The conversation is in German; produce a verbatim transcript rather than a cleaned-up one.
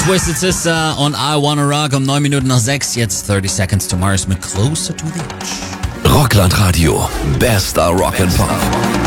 Twisted Sister und I Wanna Rock um neun Minuten nach sechs. Jetzt thirty Seconds to Mars mit Closer to the Edge. Rockland Radio. Bester Rock and Pop.